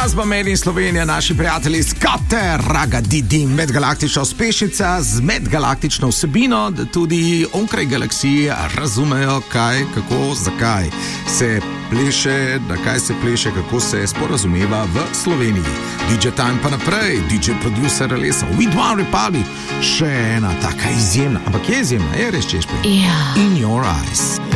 Glasba Made in Slovenija, naši prijatelji z Kateraga Didi, medgalaktična uspešnica z medgalaktično vsebino, da tudi onkraj galaksije razumejo, kaj, kako, zakaj se pleše, da kaj se pleše, kako se sporazumeva v Sloveniji. DJ Time pa naprej, DJ producer Alesa, With One Republic, še ena taka izjemna, ampak je izjemna, je res češpe. Yeah. In Your Eyes.